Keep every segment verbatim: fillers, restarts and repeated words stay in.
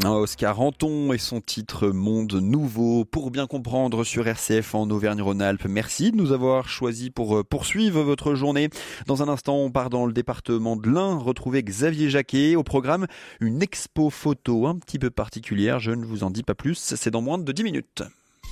Oscar Anton et son titre Monde Nouveau pour bien comprendre sur R C F en Auvergne-Rhône-Alpes. Merci de nous avoir choisis pour poursuivre votre journée. Dans un instant, on part dans le département de l'Ain, retrouver Xavier Jacquet. Au programme, une expo photo un petit peu particulière. Je ne vous en dis pas plus, c'est dans moins de dix minutes.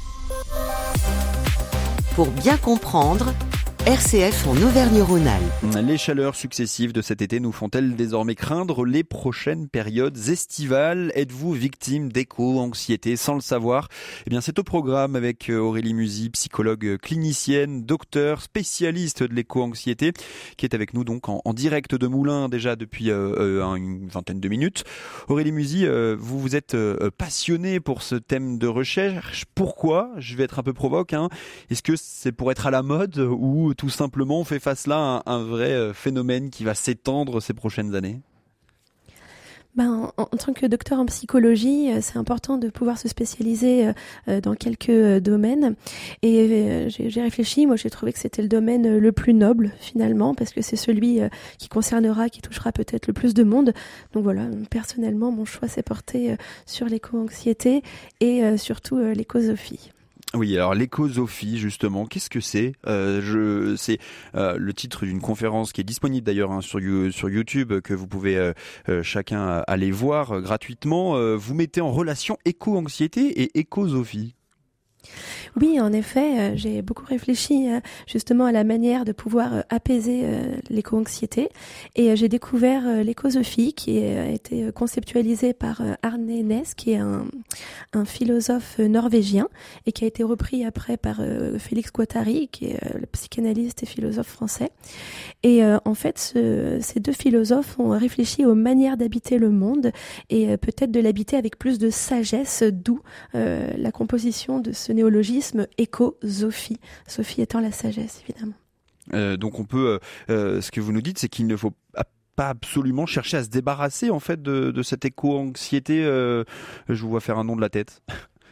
Pour bien comprendre, R C F en Auvergne-Rhône-Alpes. Les chaleurs successives de cet été nous font-elles désormais craindre les prochaines périodes estivales? Êtes-vous victime d'éco-anxiété sans le savoir? Eh bien, c'est au programme avec Aurélie Musy, psychologue clinicienne, docteur, spécialiste de l'éco-anxiété, qui est avec nous donc en, en direct de Moulins déjà depuis euh, une vingtaine de minutes. Aurélie Musy, euh, vous vous êtes euh, passionnée pour ce thème de recherche. Pourquoi? Je vais être un peu provoque. Hein. Est-ce que c'est pour être à la mode ou tout simplement on fait face là à un vrai phénomène qui va s'étendre ces prochaines années? Ben, en, en tant que docteur en psychologie, c'est important de pouvoir se spécialiser euh, dans quelques domaines. Et euh, j'ai, j'ai réfléchi, moi j'ai trouvé que c'était le domaine le plus noble finalement, parce que c'est celui euh, qui concernera, qui touchera peut-être le plus de monde. Donc voilà, personnellement, mon choix s'est porté euh, sur l'éco-anxiété et euh, surtout euh, l'écosophie. Oui, alors l'écosophie justement, qu'est-ce que c'est? euh, je, C'est euh, le titre d'une conférence qui est disponible d'ailleurs hein, sur, sur YouTube, que vous pouvez euh, euh, chacun aller voir euh, gratuitement. Euh, vous mettez en relation éco-anxiété et écosophie. Oui, en effet, euh, j'ai beaucoup réfléchi euh, justement à la manière de pouvoir euh, apaiser euh, l'éco-anxiété et euh, j'ai découvert euh, l'écosophie qui a été conceptualisée par euh, Arne Næss, qui est un, un philosophe norvégien et qui a été repris après par euh, Félix Guattari, qui est euh, le psychanalyste et philosophe français. Et euh, en fait, ce, ces deux philosophes ont réfléchi aux manières d'habiter le monde et euh, peut-être de l'habiter avec plus de sagesse, d'où euh, la composition de ce néologisme écosophie, sophie étant la sagesse évidemment. Euh, donc on peut, euh, ce que vous nous dites, c'est qu'il ne faut pas absolument chercher à se débarrasser en fait de, de cette éco-anxiété. Euh, je vous vois faire un nom de la tête.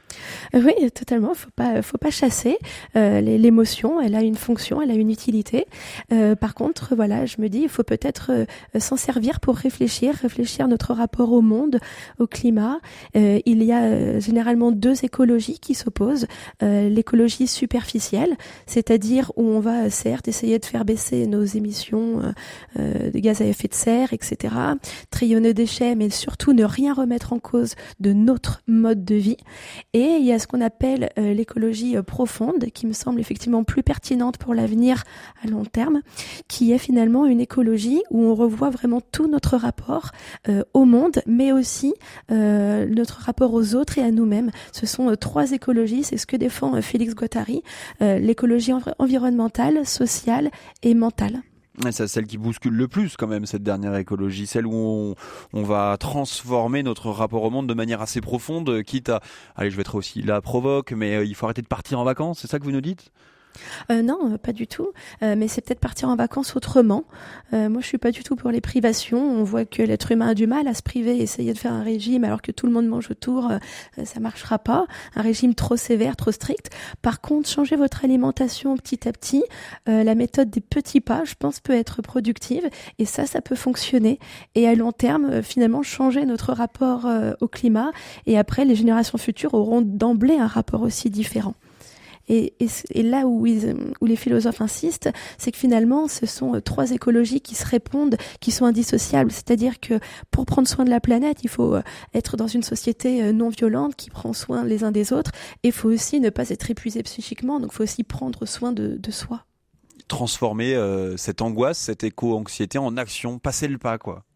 Oui, totalement. Faut pas, faut pas chasser euh, l'émotion. Elle a une fonction, elle a une utilité. Euh, par contre, voilà, je me dis, il faut peut-être euh, s'en servir pour réfléchir, réfléchir notre rapport au monde, au climat. Euh, il y a euh, généralement deux écologies qui s'opposent. Euh, l'écologie superficielle, c'est-à-dire où on va certes essayer de faire baisser nos émissions euh, euh, de gaz à effet de serre, et cetera. Trier nos déchets, mais surtout ne rien remettre en cause de notre mode de vie. Et il y a ce qu'on appelle euh, l'écologie euh, profonde, qui me semble effectivement plus pertinente pour l'avenir à long terme, qui est finalement une écologie où on revoit vraiment tout notre rapport euh, au monde, mais aussi euh, notre rapport aux autres et à nous-mêmes. Ce sont euh, trois écologies, c'est ce que défend euh, Félix Guattari, euh, l'écologie env- environnementale, sociale et mentale. C'est celle qui bouscule le plus quand même, cette dernière écologie, celle où on, on va transformer notre rapport au monde de manière assez profonde, quitte à, allez, je vais être aussi là provoque, mais il faut arrêter de partir en vacances, c'est ça que vous nous dites ? Euh, non, pas du tout. Euh, mais c'est peut-être partir en vacances autrement. Euh, moi, je suis pas du tout pour les privations. On voit que l'être humain a du mal à se priver, essayer de faire un régime alors que tout le monde mange autour, euh, ça marchera pas. Un régime trop sévère, trop strict. Par contre, changez votre alimentation petit à petit. Euh, la méthode des petits pas, je pense, peut être productive. Et ça, ça peut fonctionner. Et à long terme, euh, finalement, changer notre rapport euh, au climat. Et après, les générations futures auront d'emblée un rapport aussi différent. Et, et, et là où, ils, où les philosophes insistent, c'est que finalement, ce sont trois écologies qui se répondent, qui sont indissociables. C'est-à-dire que pour prendre soin de la planète, il faut être dans une société non violente qui prend soin les uns des autres. Et il faut aussi ne pas être épuisé psychiquement, donc il faut aussi prendre soin de, de soi. Transformer euh, cette angoisse, cette éco-anxiété en action, passer le pas, quoi.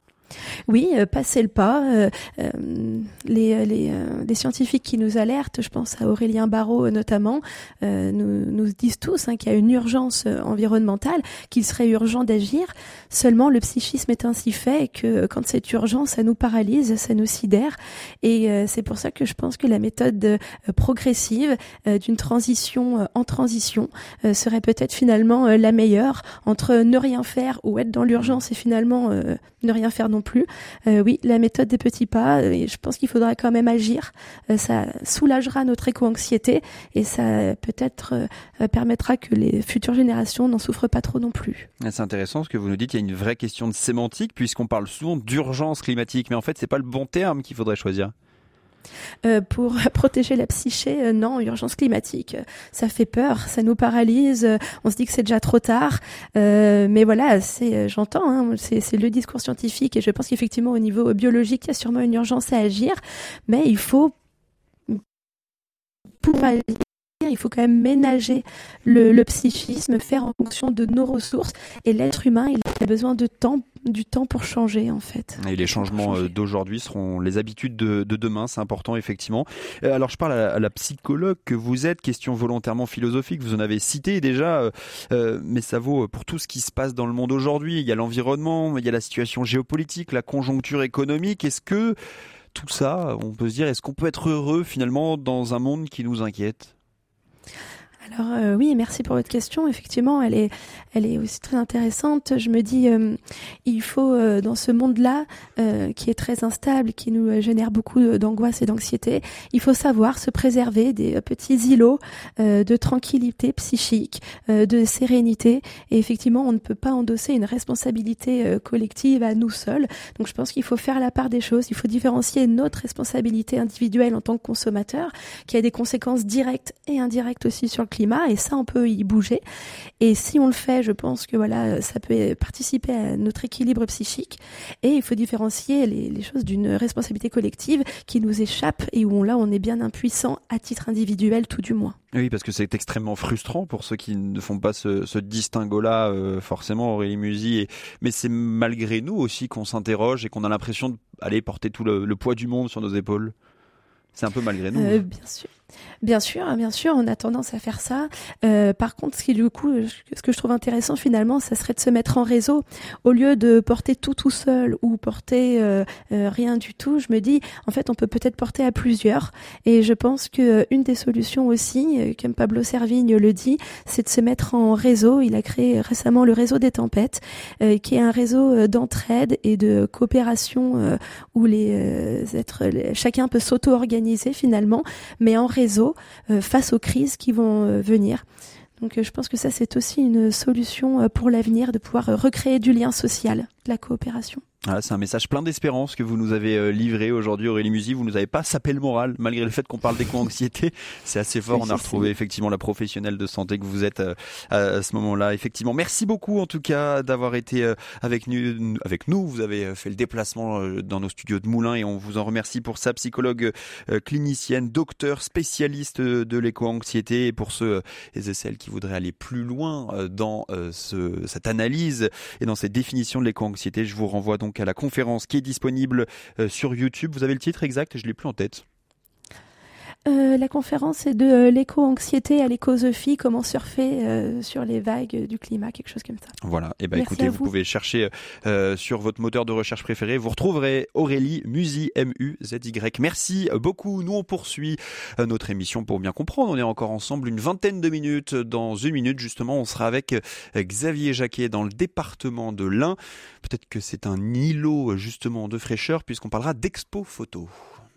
Oui, euh, passer le pas. Euh, euh, les, les, euh, les scientifiques qui nous alertent, je pense à Aurélien Barraud notamment, euh, nous, nous disent tous hein, qu'il y a une urgence environnementale, qu'il serait urgent d'agir. Seulement, le psychisme est ainsi fait que quand cette urgence, ça nous paralyse, ça nous sidère. Et euh, c'est pour ça que je pense que la méthode euh, progressive euh, d'une transition euh, en transition euh, serait peut-être finalement euh, la meilleure entre ne rien faire ou être dans l'urgence et finalement euh, ne rien faire non plus. Euh, oui, la méthode des petits pas, euh, je pense qu'il faudra quand même agir. Euh, ça soulagera notre éco-anxiété et ça peut-être euh, permettra que les futures générations n'en souffrent pas trop non plus. C'est intéressant ce que vous nous dites, il y a une vraie question de sémantique puisqu'on parle souvent d'urgence climatique, mais en fait c'est pas le bon terme qu'il faudrait choisir. Euh, pour protéger la psyché, euh, non, urgence climatique, euh, ça fait peur, ça nous paralyse, euh, on se dit que c'est déjà trop tard, euh, mais voilà, c'est, euh, j'entends, hein, c'est, c'est le discours scientifique et je pense qu'effectivement au niveau biologique, il y a sûrement une urgence à agir, mais il faut, pour agir, il faut quand même ménager le, le psychisme, faire en fonction de nos ressources, et l'être humain, il a besoin de temps, du temps pour changer en fait. Et les changements d'aujourd'hui seront les habitudes de, de demain, c'est important effectivement. Alors je parle à, à la psychologue que vous êtes, question volontairement philosophique, vous en avez cité déjà, euh, mais ça vaut pour tout ce qui se passe dans le monde aujourd'hui. Il y a l'environnement, il y a la situation géopolitique, la conjoncture économique. Est-ce que tout ça, on peut se dire, est-ce qu'on peut être heureux finalement dans un monde qui nous inquiète ? Alors euh, oui, merci pour votre question. Effectivement, elle est, elle est aussi très intéressante. Je me dis, euh, il faut euh, dans ce monde-là euh, qui est très instable, qui nous génère beaucoup d'angoisse et d'anxiété, il faut savoir se préserver des petits îlots euh, de tranquillité psychique, euh, de sérénité. Et effectivement, on ne peut pas endosser une responsabilité euh, collective à nous seuls. Donc, je pense qu'il faut faire la part des choses. Il faut différencier notre responsabilité individuelle en tant que consommateur, qui a des conséquences directes et indirectes aussi sur le climat, et ça on peut y bouger, et si on le fait, je pense que voilà, ça peut participer à notre équilibre psychique, et il faut différencier les, les choses d'une responsabilité collective qui nous échappe et où on, là on est bien impuissant à titre individuel tout du moins. Oui, parce que c'est extrêmement frustrant pour ceux qui ne font pas ce, ce distinguo-là, euh, forcément, Aurélie Musy. Et, mais c'est malgré nous aussi qu'on s'interroge et qu'on a l'impression d'aller porter tout le, le poids du monde sur nos épaules. C'est un peu malgré nous. Euh, bien sûr. Bien sûr, bien sûr, on a tendance à faire ça. Euh, par contre, ce qui du coup, ce que je trouve intéressant finalement, ça serait de se mettre en réseau au lieu de porter tout tout seul ou porter euh, euh, rien du tout. Je me dis, en fait, on peut peut-être porter à plusieurs. Et je pense que une des solutions aussi, comme Pablo Servigne le dit, c'est de se mettre en réseau. Il a créé récemment le réseau des tempêtes, euh, qui est un réseau d'entraide et de coopération euh, où les euh, êtres, les, chacun peut s'auto-organiser finalement, mais en réseau euh, face aux crises qui vont euh, venir. Donc euh, je pense que ça c'est aussi une solution euh, pour l'avenir, de pouvoir euh, recréer du lien social, de la coopération. Voilà, c'est un message plein d'espérance que vous nous avez livré aujourd'hui, Aurélie Musy. Vous nous avez pas sapé le moral, malgré le fait qu'on parle d'éco-anxiété. C'est assez fort. On a retrouvé effectivement la professionnelle de santé que vous êtes à ce moment-là. Effectivement, merci beaucoup en tout cas d'avoir été avec nous. Avec nous, vous avez fait le déplacement dans nos studios de Moulins et on vous en remercie pour ça. Psychologue clinicienne, docteur, spécialiste de l'éco-anxiété. Et pour ceux et celles qui voudraient aller plus loin dans ce, cette analyse et dans cette définition de l'éco-anxiété, je vous renvoie donc à la conférence qui est disponible euh, sur YouTube. Vous avez le titre exact? Je ne l'ai plus en tête. Euh, la conférence est de euh, l'éco-anxiété à l'écosophie, comment surfer euh, sur les vagues du climat, quelque chose comme ça. Voilà, et eh ben écoutez, vous. vous pouvez chercher euh, sur votre moteur de recherche préféré, vous retrouverez Aurélie Musy, M U Z Y. Merci beaucoup, nous on poursuit euh, notre émission pour bien comprendre, on est encore ensemble une vingtaine de minutes, dans une minute justement, on sera avec euh, Xavier Jacquet dans le département de l'Ain. Peut-être que c'est un îlot justement de fraîcheur puisqu'on parlera d'expo photo.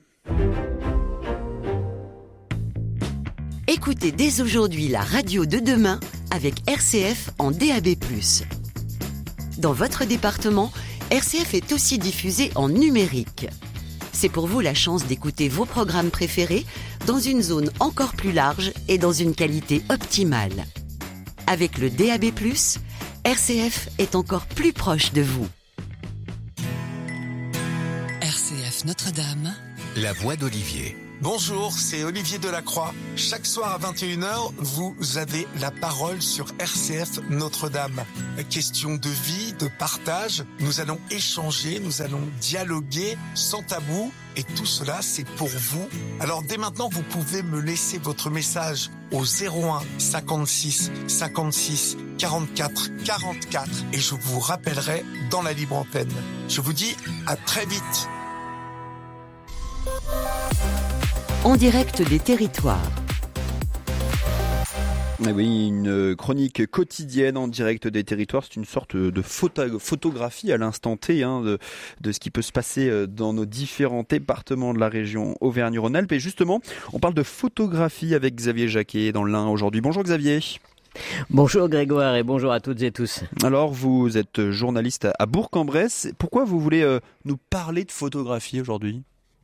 Écoutez dès aujourd'hui la radio de demain avec R C F en D A B plus. Dans votre département, R C F est aussi diffusé en numérique. C'est pour vous la chance d'écouter vos programmes préférés dans une zone encore plus large et dans une qualité optimale. Avec le D A B plus, R C F est encore plus proche de vous. R C F Notre-Dame, la voix d'Olivier. Bonjour, c'est Olivier Delacroix. Chaque soir à vingt et une heures, vous avez la parole sur R C F Notre-Dame. Question de vie, de partage. Nous allons échanger, nous allons dialoguer sans tabou. Et tout cela, c'est pour vous. Alors dès maintenant, vous pouvez me laisser votre message au zéro un cinquante-six cinquante-six quarante-quatre quarante-quatre et je vous rappellerai dans la libre antenne. Je vous dis à très vite. En direct des territoires. Ah oui, une chronique quotidienne en direct des territoires. C'est une sorte de photo- photographie à l'instant T hein, de, de ce qui peut se passer dans nos différents départements de la région Auvergne-Rhône-Alpes. Et justement, on parle de photographie avec Xavier Jacquet dans l'Ain aujourd'hui. Bonjour Xavier. Bonjour Grégoire et bonjour à toutes et tous. Alors vous êtes journaliste à Bourg-en-Bresse. Pourquoi vous voulez euh, nous parler de photographie aujourd'hui ?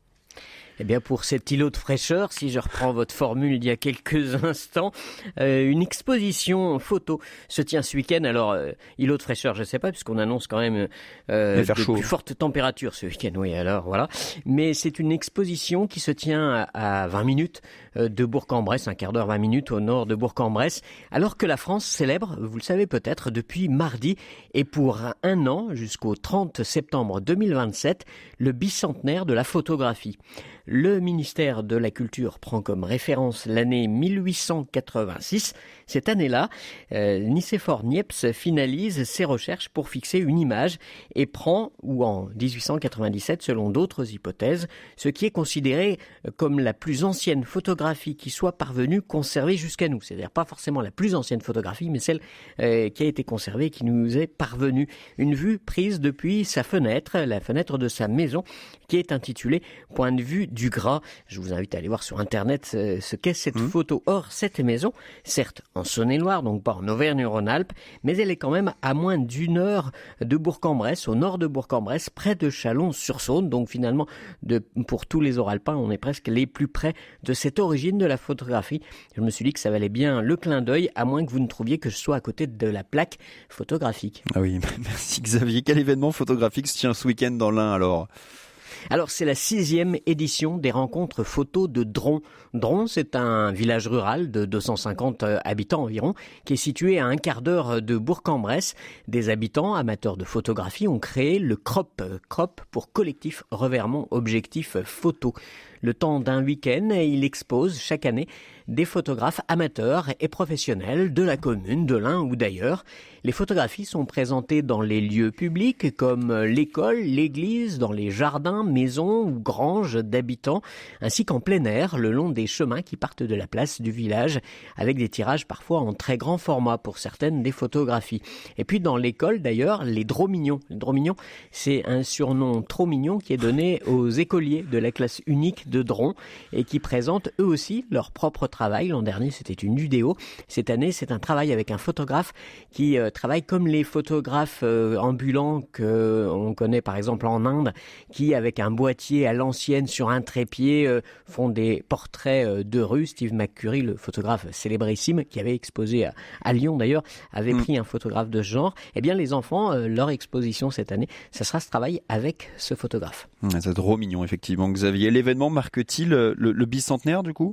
Eh bien, pour cet îlot de fraîcheur, si je reprends votre formule d'il y a quelques instants, euh, une exposition photo se tient ce week-end. Alors, euh, îlot de fraîcheur, je ne sais pas, puisqu'on annonce quand même euh, de chaud. plus fortes températures ce week-end. Oui, alors voilà. Mais c'est une exposition qui se tient à, à vingt minutes de Bourg-en-Bresse, un quart d'heure, vingt minutes au nord de Bourg-en-Bresse, alors que la France célèbre, vous le savez peut-être, depuis mardi et pour un an, jusqu'au trente septembre deux mille vingt-sept, le bicentenaire de la photographie. Le ministère de la Culture prend comme référence l'année mille huit cent quatre-vingt-six. Cette année-là, euh, Nicéphore Niepce finalise ses recherches pour fixer une image et prend, ou en dix-huit cent quatre-vingt-dix-sept, selon d'autres hypothèses, ce qui est considéré comme la plus ancienne photographie qui soit parvenue conservée jusqu'à nous. C'est-à-dire pas forcément la plus ancienne photographie, mais celle euh, qui a été conservée et qui nous est parvenue. Une vue prise depuis sa fenêtre, la fenêtre de sa maison, qui est intitulée « Point de vue du Gras ». Je vous invite à aller voir sur Internet euh, ce qu'est cette mmh. photo. Or, cette maison, certes en Saône-et-Loire, donc pas en Auvergne-Rhône-Alpes, mais elle est quand même à moins d'une heure de Bourg-en-Bresse, au nord de Bourg-en-Bresse, près de Chalon-sur-Saône. Donc finalement, de, pour tous les Oralpins, on est presque les plus près de cette origine de la photographie. Je me suis dit que ça valait bien le clin d'œil, à moins que vous ne trouviez que je sois à côté de la plaque photographique. Ah oui, merci Xavier. Quel événement photographique se tient ce week-end dans l'Ain alors ? Alors, c'est la sixième édition des rencontres photos de Dron. Dron, c'est un village rural de deux cent cinquante habitants environ, qui est situé à un quart d'heure de Bourg-en-Bresse. Des habitants amateurs de photographie ont créé le C R O P, C R O P pour Collectif Revermont Objectif Photo. Le temps d'un week-end, il expose chaque année des photographes amateurs et professionnels de la commune, de l'Ain ou d'ailleurs. Les photographies sont présentées dans les lieux publics comme l'école, l'église, dans les jardins, maisons ou granges d'habitants, ainsi qu'en plein air, le long des chemins qui partent de la place du village, avec des tirages parfois en très grand format pour certaines des photographies. Et puis dans l'école d'ailleurs, les Dromignons. Les Dromignons, c'est un surnom trop mignon qui est donné aux écoliers de la classe unique de Dron et qui présentent eux aussi leur propre travail. L'an dernier, c'était une vidéo. Cette année, c'est un travail avec un photographe qui euh, travaille comme les photographes euh, ambulants qu'on connaît par exemple en Inde, qui avec un boîtier à l'ancienne sur un trépied euh, font des portraits euh, de rue. Steve McCurry, le photographe célébrissime qui avait exposé à, à Lyon d'ailleurs, avait mmh. pris un photographe de ce genre. Eh bien, les enfants, euh, leur exposition cette année, ça sera ce travail avec ce photographe. Mmh, c'est trop mignon, effectivement, Xavier. L'événement marque-t-il le, le bicentenaire du coup ?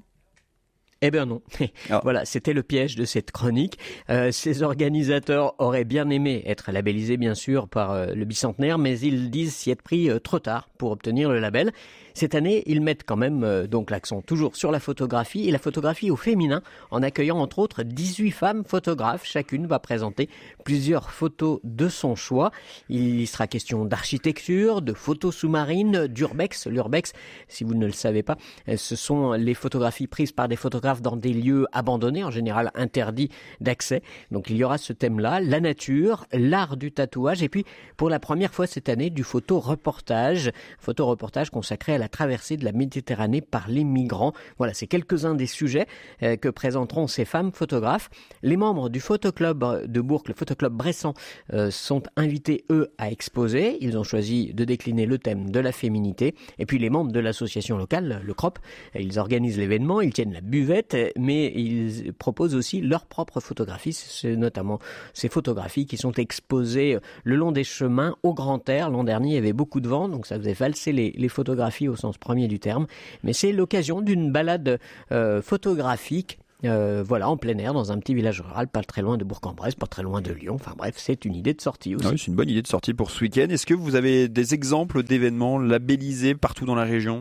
Eh bien non. Ah. Voilà, c'était le piège de cette chronique. Euh, ces organisateurs auraient bien aimé être labellisés, bien sûr, par euh, le bicentenaire, mais ils disent s'y être pris euh, trop tard pour obtenir le label. Cette année, ils mettent quand même euh, donc l'accent toujours sur la photographie et la photographie au féminin, en accueillant entre autres dix-huit femmes photographes. Chacune va présenter plusieurs photos de son choix. Il y sera question d'architecture, de photos sous-marines, d'urbex. L'urbex, si vous ne le savez pas, ce sont les photographies prises par des photographes dans des lieux abandonnés, en général interdits d'accès. Donc il y aura ce thème-là, la nature, l'art du tatouage et puis pour la première fois cette année du photoreportage, photoreportage consacré à la traversée de la Méditerranée par les migrants. Voilà, c'est quelques-uns des sujets euh, que présenteront ces femmes photographes. Les membres du photoclub de Bourg, le photoclub bressan, euh, sont invités eux à exposer. Ils ont choisi de décliner le thème de la féminité. Et puis les membres de l'association locale, le C R O P, ils organisent l'événement, ils tiennent la buvette, mais ils proposent aussi leurs propres photographies. C'est notamment ces photographies qui sont exposées le long des chemins au grand air. L'an dernier, il y avait beaucoup de vent, donc ça faisait valser les, les photographies au sens premier du terme. Mais c'est l'occasion d'une balade euh, photographique Euh, voilà, en plein air, dans un petit village rural, pas très loin de Bourg-en-Bresse, pas très loin de Lyon. Enfin bref, c'est une idée de sortie aussi. Oui, c'est une bonne idée de sortie pour ce week-end. Est-ce que vous avez des exemples d'événements labellisés partout dans la région ?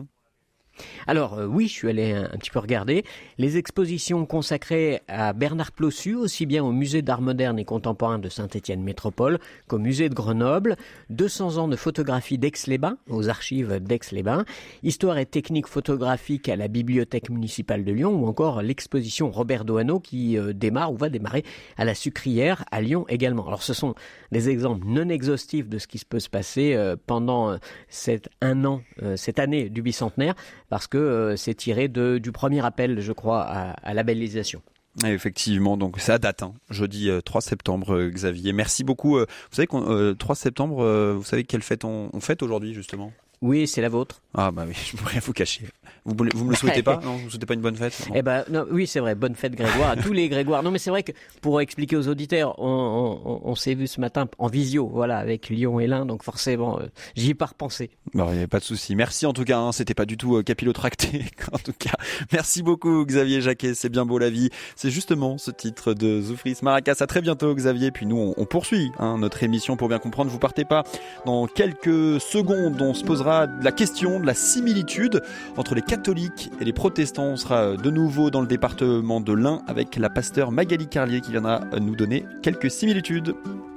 Alors euh, oui, je suis allé un, un petit peu regarder. Les expositions consacrées à Bernard Plossu, aussi bien au musée d'art moderne et contemporain de Saint-Étienne Métropole qu'au musée de Grenoble. deux cents ans de photographie d'Aix-les-Bains, aux archives d'Aix-les-Bains. Histoire et technique photographique à la bibliothèque municipale de Lyon, ou encore l'exposition Robert Doisneau qui euh, démarre ou va démarrer à la Sucrière à Lyon également. Alors ce sont des exemples non exhaustifs de ce qui se peut se passer euh, pendant euh, cet un an, euh, cette année du bicentenaire, parce que euh, c'est tiré de, du premier appel, je crois, à, à labellisation. Et effectivement, donc ça date, hein, jeudi euh, trois septembre, euh, Xavier. Merci beaucoup. Euh, vous savez qu'on euh, trois septembre, euh, vous savez quelle fête on, on fête aujourd'hui justement ? Oui, c'est la vôtre. Ah bah oui, je ne peux rien vous cacher. Vous ne vous me le souhaitez pas ? Non, vous ne souhaitez pas une bonne fête ? Eh ben non, oui, c'est vrai, bonne fête Grégoire, à tous les Grégoires. Non mais c'est vrai que pour expliquer aux auditeurs, on, on, on s'est vu ce matin en visio, voilà, avec Lyon et l'Ain, donc forcément, euh, j'y ai pas repensé. Bon, il n'y a pas de souci. Merci en tout cas, hein, c'était pas du tout euh, capillotracté. En tout cas, merci beaucoup Xavier Jacquet, c'est bien beau la vie. C'est justement ce titre de Zoufris Maracas. À très bientôt Xavier, puis nous on, on poursuit hein, notre émission pour bien comprendre. Vous partez pas, dans quelques secondes on se posera la question de la similitude entre les catholiques et les protestants. On sera de nouveau dans le département de l'Ain avec la pasteure Magali Carlier qui viendra nous donner quelques similitudes.